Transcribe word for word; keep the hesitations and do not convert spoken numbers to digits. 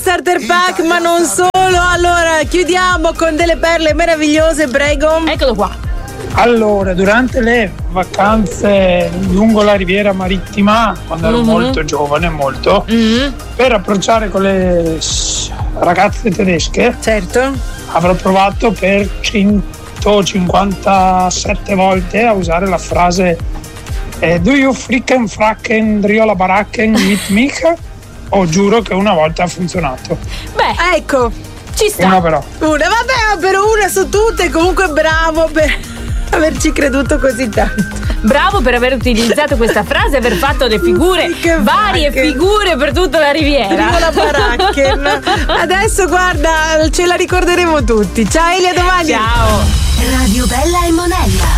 Starter pack, ma non solo. Allora, chiudiamo con delle perle meravigliose, prego. Eccolo qua. Allora, durante le vacanze lungo la riviera marittima, quando ero mm-hmm. molto giovane, molto, mm-hmm. per approcciare con le ragazze tedesche, certo, avrò provato per centocinquantasette volte a usare la frase eh, Do you fricken fracken driola baracken mit mich? Oh, giuro che una volta ha funzionato. Beh, ecco, ci sta. Una però. Una, vabbè, però una su tutte, comunque bravo per averci creduto così tanto. Bravo per aver utilizzato questa frase, aver fatto le figure, varie Fracken. figure per tutta la riviera. Driola baracken. Adesso guarda, ce la ricorderemo tutti. Ciao Elia, domani. Ciao. Radio Bella e Monella.